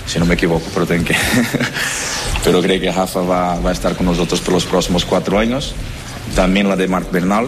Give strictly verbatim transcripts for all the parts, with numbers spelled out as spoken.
si no me equivoco, pero, tengo que pero creo que Rafa va, va a estar con nosotros por los próximos cuatro años. También la de Marc Bernal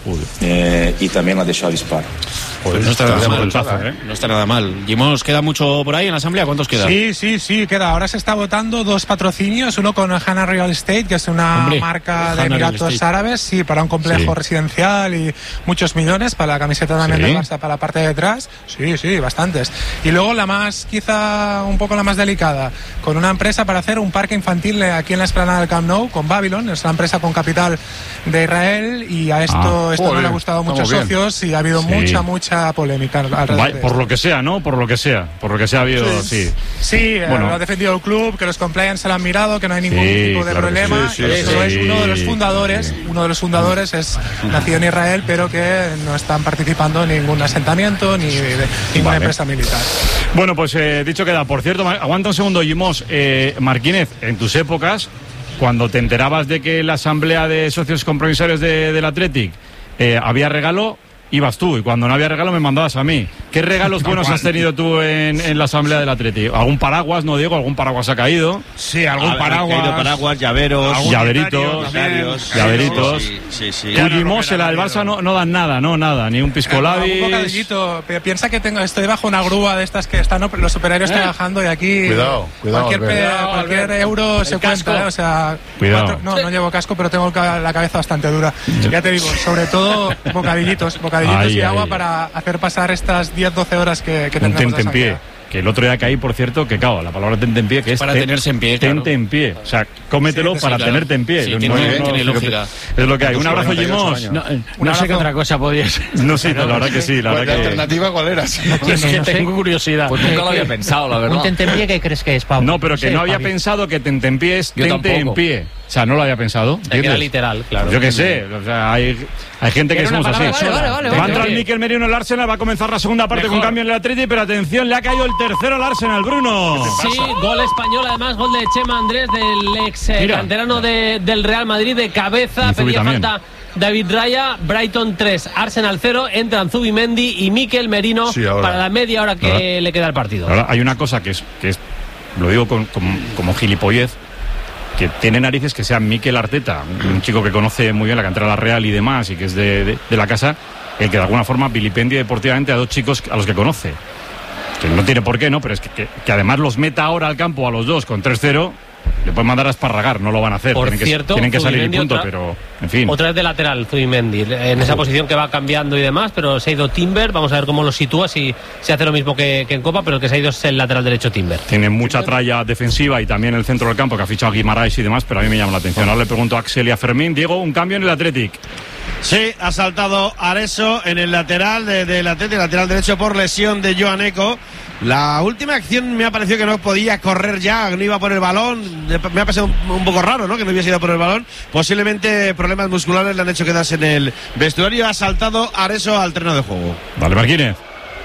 eh, y también la de Xavi Spar. Pues no está nada mal, ¿eh? No está nada mal. Jimos, ¿queda mucho por ahí en la asamblea? ¿Cuántos quedan? Sí, sí, sí, queda. Ahora se está votando dos patrocinios, uno con Hana Real Estate, que es una Hombre, marca de Hana Emiratos Árabes, sí, para un complejo sí. residencial y muchos millones, para la camiseta también ¿Sí? de Barça, para la parte de detrás. Sí, sí, bastantes. Y luego la más, quizá un poco la más delicada, con una empresa para hacer un parque infantil aquí en la explanada del Camp Nou, con Babylon, es una empresa con capital de Israel, y a esto, ah, esto no le ha gustado a muchos socios y ha habido sí. mucha, mucha polémica alrededor Vaya, por lo que sea, ¿no? Por lo que sea, por lo que sea ha habido, sí. Sí, sí bueno. eh, lo ha defendido el club, que los compliance se lo han mirado, que no hay ningún sí, tipo de claro problema. Sí, sí, Eso sí, es sí. uno de los fundadores, uno de los fundadores es nacido en Israel, pero que no están participando en ningún asentamiento ni de ninguna vale. empresa militar. Bueno, pues eh, dicho queda. Por cierto, aguanta un segundo, Jimos. Eh, Marquínez, en tus épocas, cuando te enterabas de que la asamblea de socios compromisarios de, del Athletic eh, había regalo, ibas tú, y cuando no había regalo me mandabas a mí. ¿Qué regalos buenos has tenido tú en, en la asamblea del Atlético? ¿Algún paraguas, no Diego? ¿Algún paraguas ha caído? Sí, algún ha, paraguas. Ha caído paraguas, llaveros. Llaveritos. Llaveritos. Llaveritos. Sí, sí, sí. Tú, Jimos, el del Barça no, no dan nada, no, nada. Ni un pisco labis. Un bocadillito. Piensa que tengo, estoy bajo una grúa de estas que están los superhéroes eh. trabajando y aquí... Cuidado, cuidado. Cualquier, pe, cualquier euro se cuenta, ¿eh? O sea... Cuidado. Cuatro, no, no llevo casco, pero tengo la cabeza bastante dura. Ya te digo, sobre todo bocadillitos. Bocadillitos ay, y agua ay. para hacer pasar estas diez doce horas que, que tendremos. Un tente en pie. Que el otro día caí, por cierto, que claro, la palabra tente en pie, que es para te, tenerse en pie. Tente claro. en pie. O sea, cómetelo sí, para sí, claro. tenerte en pie. Sí, no, tiene, no, tiene no, lógica. Es lo que hay. Un abrazo, Jimos. No, no sé qué otra cosa podía ser. No sé, la verdad que sí. La, verdad ¿La que... alternativa cuál era? Sí, no, es que tengo curiosidad. Pues nunca lo había pensado, la verdad. ¿Un tente en pie qué crees que es, Pablo? No, pero que no había pensado que tente en pie es tente en pie. O sea, no lo había pensado. Es que era literal, claro. Yo qué sé. O sea, hay, hay gente que somos así. Vale, vale, vale, va a entrar Mikel Merino en el Arsenal, va a comenzar la segunda parte Mejor. con cambio en el Atleti, pero atención, le ha caído el tercero al Arsenal, Bruno. Sí, gol español, además, gol de Chema Andrés, del ex eh, canterano de, del Real Madrid, de cabeza, pedía falta David Raya. Brighton tres, Arsenal cero, entran Zubimendi y Mikel Merino sí, para la media hora que ahora, le queda al partido. Ahora hay una cosa que es, que es lo digo con, con, como gilipollez, que tiene narices que sea Mikel Arteta, un chico que conoce muy bien la cantera de la Real y demás, y que es de, de, de la casa, el que de alguna forma vilipendia deportivamente a dos chicos a los que conoce. Que no tiene por qué, ¿no? Pero es que, que, que además los meta ahora al campo a los dos con tres cero, le pueden mandar a esparragar, no lo van a hacer. Por tienen cierto, que, tienen que salir y punto, otra, pero en fin. Otra vez de lateral, Zubimendi, en esa posición que va cambiando y demás, pero se ha ido Timber, vamos a ver cómo lo sitúa, si se hace lo mismo que, que en Copa, pero el que se ha ido es el lateral derecho Timber. Tiene mucha tralla defensiva y también el centro del campo, que ha fichado a Guimaraes y demás, pero a mí me llama la atención. Ahora le pregunto a Axel y a Fermín. Diego, un cambio en el Athletic. Sí, ha saltado Areso en el lateral del de, de Athletic, lateral derecho por lesión de Joan Eco. La última acción me ha parecido que no podía correr ya, que no iba por el balón. Me ha parecido un, un poco raro, ¿no? Que no hubiese ido por el balón. Posiblemente problemas musculares le han hecho quedarse en el vestuario. Ha saltado Areso al terreno de juego. Vale, Marquínez.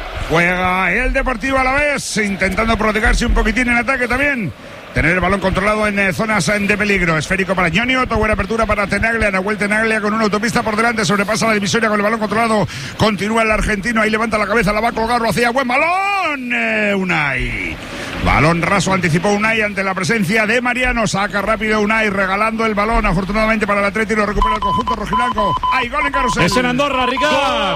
Juega el Deportivo Alavés, intentando protegerse un poquitín en ataque también. Tener el balón controlado en eh, zonas eh, de peligro. Esférico para Ñonio, buena apertura para Tenaglia, Nahuel Tenaglia con una autopista por delante, sobrepasa la divisoria con el balón controlado, continúa el argentino, ahí levanta la cabeza, la va a colgar, lo hacía, buen balón, eh, Unai. Balón raso, anticipó Unai ante la presencia de Mariano, saca rápido Unai, regalando el balón, afortunadamente para el Atleti, lo recupera el conjunto rojiblanco. Hay gol en Carrusel. Es en Andorra, Ricard.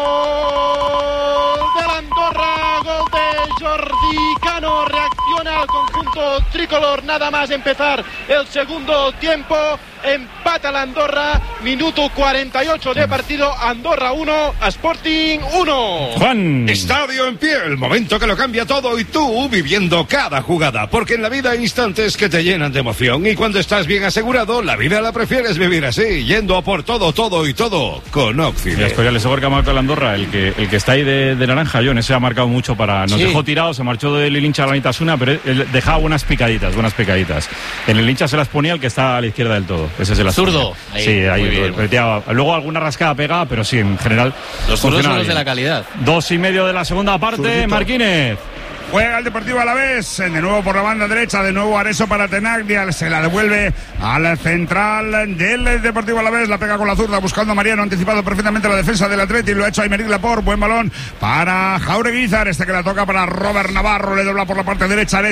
Gol de Andorra, gol de Jordi Cano, reacciona al conjunto tricolor, nada más empezar el segundo tiempo, empata la Andorra, minuto cuarenta y ocho de partido, Andorra uno, Sporting uno. Juan. Estadio en pie, el momento que lo cambia todo y tú viviendo cada jugada, porque en la vida hay instantes que te llenan de emoción y cuando estás bien asegurado, la vida la prefieres vivir así, yendo a por todo, todo y todo con Occidente. Escorial Segor que ha marcado la Andorra, el que, el que está ahí de, de naranja, John, ese ha marcado mucho para... Nos sí. dejó tirados, se marchó del hincha a la Nitasuna, pero él dejaba buenas picaditas, buenas picaditas. En el hincha se las ponía el que está a la izquierda del todo. Ese es el zurdo. Ahí, sí, ahí. Bien, bueno. Luego alguna rascada pegada, pero sí, en general. Los zurdos son los de la calidad. Dos y medio de la segunda parte, Zurdito. Marquínez. Juega el Deportivo Alavés, de nuevo por la banda derecha, de nuevo Areso para Tenaglia, se la devuelve al central del Deportivo Alavés, la pega con la zurda buscando a Mariano, anticipado perfectamente la defensa del Atleti, lo ha hecho Aymeric Laporte, buen balón para Jauregui Izar, este que la toca para Robert Navarro, le dobla por la parte derecha.